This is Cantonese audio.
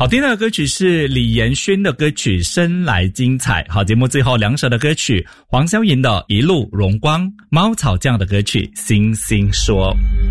好听的歌曲是李延勋的歌曲《生来精彩》。好，节目最后两首的歌曲，黄霄莹的《一路荣光》，猫草匠的歌曲《星星说》。